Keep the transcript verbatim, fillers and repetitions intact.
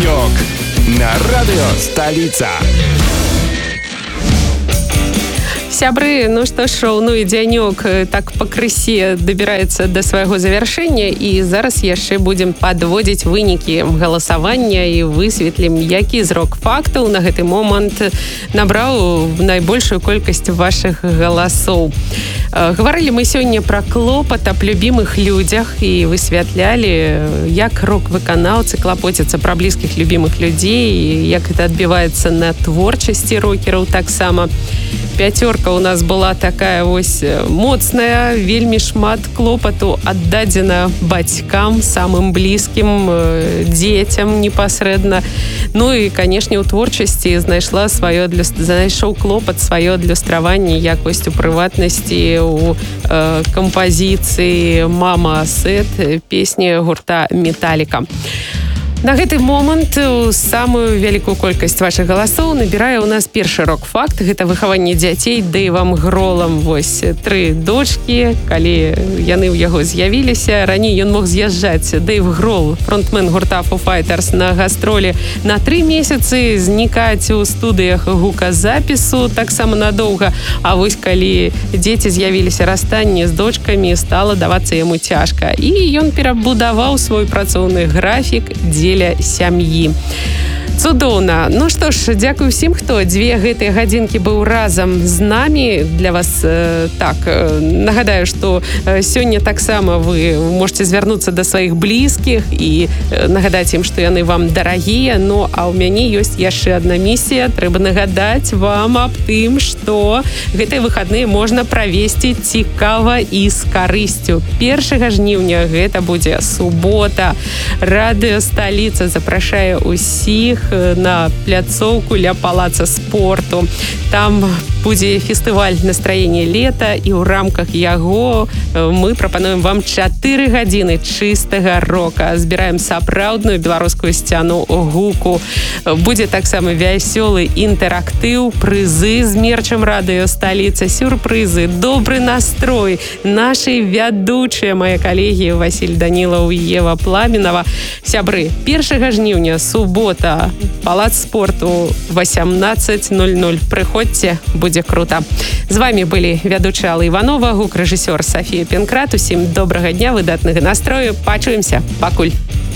денек на радио «Столица». Сябры, ну што ж, шоўны дзянёк так пакрысе дабіраецца да свайго завяршэння, і зараз яшчэ будзем падводзіць вынікі галасавання і высветлім, які з рок-фактаў на гэты момант набраў найбольшую колькасць вашых галасоў. Гаварылі мы сёння пра клопат аб любімых людзях і высвятлялі, як рок-выканаўцы клапоцяцца пра блізкіх любімых людзей, як гэта адбіваецца на творчасці рокераў таксама. Пяцёрка у нас была такая вось моцная, вельмі шмат клопату аддадзена бацькам, самым блізкім, дзецям непасрэдна. Ну і, канешне, у творчасці знайшла сваё адлю... знайшоў клопат сваё адлюстраванне, як вось у прыватнасці у э, кампазіцыі «Мама Сет» песні гурта «Металліка». На гэты момант самую вялікую колькасць вашых галасоў набірае ў нас першы рок-факт. Гэта выхаванне дзяцей Дэйвам Гролам. Вось тры дочкі, калі яны ў яго з'явіліся. Раней ён мог з'язджаць. Дэйв Грол, фронтмен гурта Foo Fighters, на гастролі на тры месяцы, знікаць у студыях гуказапісу таксама надоўга. А вось калі дзеці з'явіліся, расстанне з дочкамі стала давацца яму цяжка. І ён перабудаваў свой працоўны графік дзеля сям'і. Цудоўна. Ну што ж, дзякую всім, хто дзве гэтыя гадзінкі быў разам з намі. Для вас э, так, э, нагадаю, што э, сёння таксама вы можете звярнуцца да сваіх блізкіх і э, нагадаць ім, што яны вам дарагія. Ну, а ў мяне ёсць яшчэ адна місія. Трэба нагадаць вам аб тым, што гэтыя выхадныя можна правесці цікава і з карысцю. першага жніўня гэта будзе субота. Радыё «Сталіца» запрашае ўсіх на пляцоўку ля палаца спорту. Там будзе фестываль «Настроение лета», і ў рамках яго мы прапануем вам чатыры гадзіны чыстага рока. Збіраем сапраўдную беларускую сцяну гуку. Будзе таксама вясёлы інтэрактыў, прызы з мерчам радыё «Сталіца», сюрпрызы, добры настрой. Нашы вядучыя, мае калегі Васіль Данілаў і Ева Пламенова. Сябры, першага жніўня, субота, палац спорту, восемнадцать ноль ноль. Прыходзьце, будзе крута. З вами былі вядучая Алла Іванова, гук-рэжысёр Сафія Пенкрат. Усім добрага дня, выдатнага настрою. Пачуемся. Пакуль.